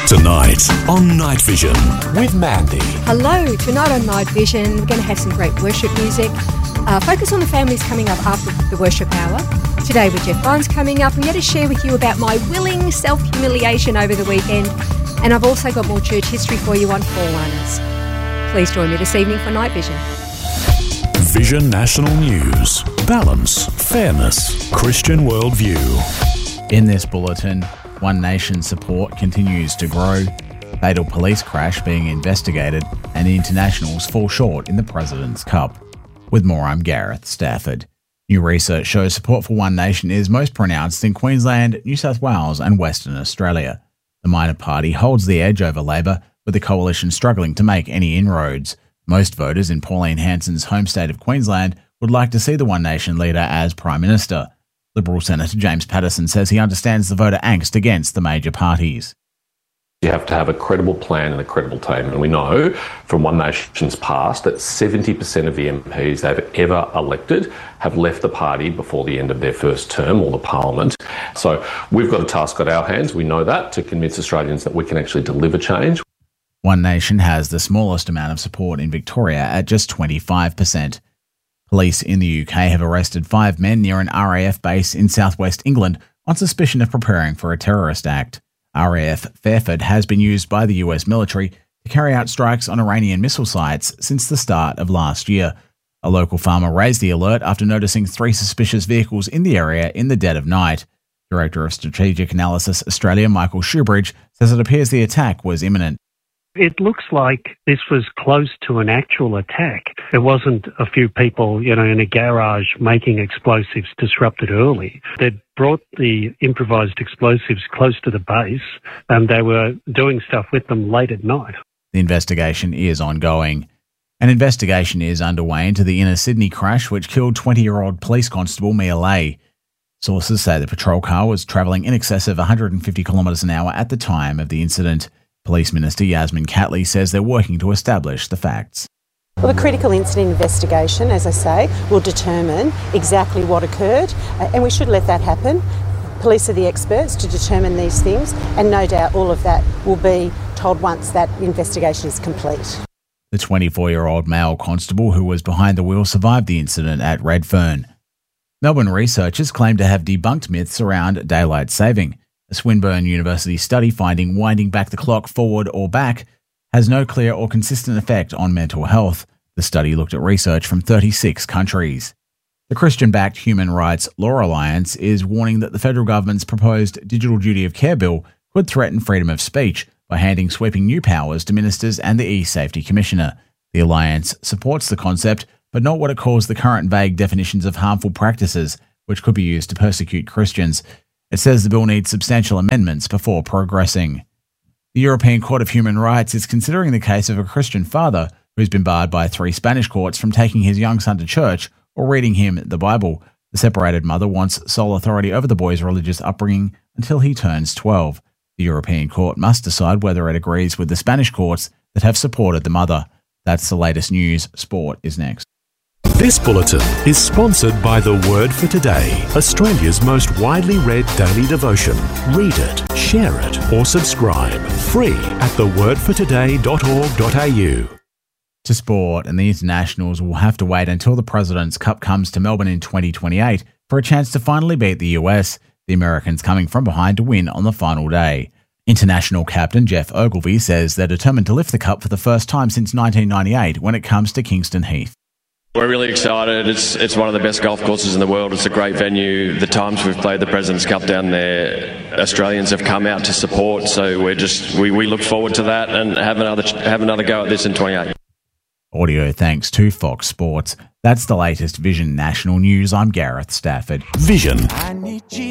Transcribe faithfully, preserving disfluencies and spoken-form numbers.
Tonight on Night Vision with Mandy. Hello, tonight on Night Vision we're going to have some great worship music. Uh, focus on the families coming up after the worship hour. Today with Jeff Barnes coming up. I'm going to share with you about my willing self-humiliation over the weekend. And I've also got more church history for you on Forerunners. Please join me this evening for Night Vision. Vision National News. Balance, fairness, Christian worldview. In this bulletin, One Nation support continues to grow, fatal police crash being investigated, and the internationals fall short in the President's Cup. With more, I'm Gareth Stafford. New research shows support for One Nation is most pronounced in Queensland, New South Wales and Western Australia. The minor party holds the edge over Labor, with the coalition struggling to make any inroads. Most voters in Pauline Hanson's home state of Queensland would like to see the One Nation leader as Prime Minister. Liberal Senator James Paterson says he understands the voter angst against the major parties. You have to have a credible plan and a credible team. And we know from One Nation's past that seventy percent of the M Ps they've ever elected have left the party before the end of their first term or the parliament. So we've got a task on our hands, we know that, to convince Australians that we can actually deliver change. One Nation has the smallest amount of support in Victoria at just twenty-five percent. Police in the U K have arrested five men near an R A F base in southwest England on suspicion of preparing for a terrorist act. R A F Fairford has been used by the U S military to carry out strikes on Iranian missile sites since the start of last year. A local farmer raised the alert after noticing three suspicious vehicles in the area in the dead of night. Director of Strategic Analysis Australia, Michael Shoebridge, says it appears the attack was imminent. It looks like this was close to an actual attack. It wasn't a few people, you know, in a garage making explosives disrupted early. They'd brought the improvised explosives close to the base and they were doing stuff with them late at night. The investigation is ongoing. An investigation is underway into the inner Sydney crash which killed twenty-year-old police constable Mia Lay. Sources say the patrol car was travelling in excess of one hundred fifty kilometres an hour at the time of the incident. Police Minister Yasmin Catley says they're working to establish the facts. Well, the critical incident investigation, as I say, will determine exactly what occurred, and we should let that happen. Police are the experts to determine these things, and no doubt all of that will be told once that investigation is complete. The twenty-four-year-old male constable who was behind the wheel survived the incident at Redfern. Melbourne researchers claim to have debunked myths around daylight saving. A Swinburne University study finding winding back the clock forward or back has no clear or consistent effect on mental health. The study looked at research from thirty-six countries. The Christian-backed Human Rights Law Alliance is warning that the federal government's proposed Digital Duty of Care bill could threaten freedom of speech by handing sweeping new powers to ministers and the E-Safety Commissioner. The Alliance supports the concept, but not what it calls the current vague definitions of harmful practices, which could be used to persecute Christians. It says the bill needs substantial amendments before progressing. The European Court of Human Rights is considering the case of a Christian father who's been barred by three Spanish courts from taking his young son to church or reading him the Bible. The separated mother wants sole authority over the boy's religious upbringing until he turns twelve. The European Court must decide whether it agrees with the Spanish courts that have supported the mother. That's the latest news. Sport is next. This bulletin is sponsored by The Word for Today, Australia's most widely read daily devotion. Read it, share it, or subscribe. Free at the word for today dot org dot a u. To sport, and the internationals will have to wait until the President's Cup comes to Melbourne in twenty twenty-eight for a chance to finally beat the U S, the Americans coming from behind to win on the final day. International captain Geoff Ogilvy says they're determined to lift the cup for the first time since nineteen ninety-eight when it comes to Kingston Heath. We're really excited. It's it's one of the best golf courses in the world. It's a great venue. The times we've played the President's Cup down there, Australians have come out to support. So we're just we, we look forward to that and have another have another go at this in twenty-eight. Audio thanks to Fox Sports. That's the latest Vision National News. I'm Gareth Stafford. Vision.